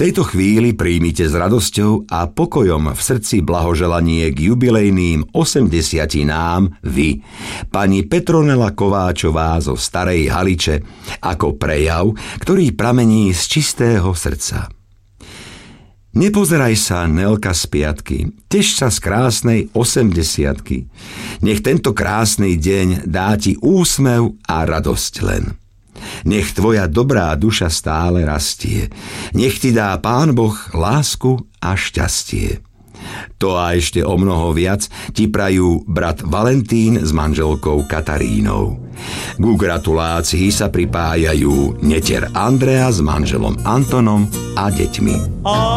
tejto chvíli príjmite s radosťou a pokojom v srdci blahoželanie k jubilejným 80-nám vy, pani Petronela Kováčová zo Starej Haliče, ako prejav, ktorý pramení z čistého srdca. Nepozeraj sa, Nelka, z piatky, teš sa z krásnej 80-ky. Nech tento krásny deň dá ti úsmev a radosť len. Nech tvoja dobrá duša stále rastie. Nech ti dá Pán Boh lásku a šťastie. To a ešte o mnoho viac ti prajú brat Valentín s manželkou Katarínou. Ku gratulácii sa pripájajú netier Andrea s manželom Antonom a deťmi.